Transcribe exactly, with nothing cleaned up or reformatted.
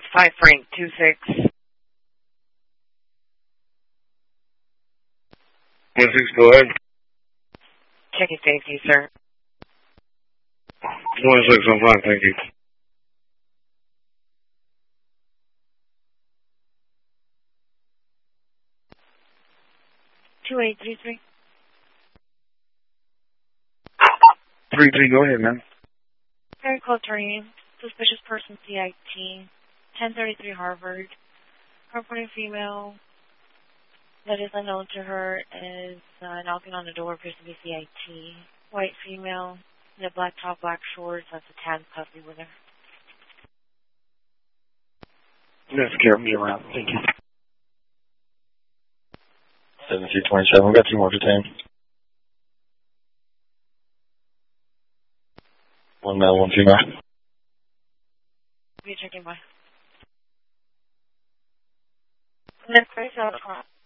five Frank two six. One six, go ahead. Checking safety, sir. One six, I'm fine, thank you. Two eight three three. Three three, go ahead, man. Very close ringing. Suspicious person C I T. ten thirty-three Harvard. Reporting female. That is unknown to her is uh, knocking on the door, appears to be C I T. White female. In a black top, black shorts. That's a tan puppy with her. Let's carry me around, thank you. seven two twenty-seven, we've got two more detained. One male, one female. Be checking by. Next place out front.